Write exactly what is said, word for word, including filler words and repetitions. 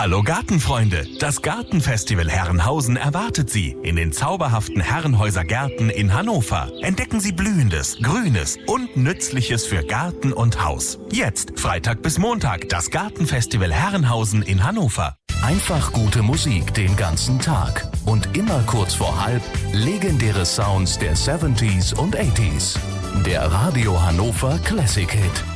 Hallo Gartenfreunde, das Gartenfestival Herrenhausen erwartet Sie in den zauberhaften Herrenhäuser Gärten in Hannover. Entdecken Sie Blühendes, Grünes und Nützliches für Garten und Haus. Jetzt, Freitag bis Montag, das Gartenfestival Herrenhausen in Hannover. Einfach gute Musik den ganzen Tag und immer kurz vor halb legendäre Sounds der siebziger und achtziger. Der Radio Hannover Classic Hit.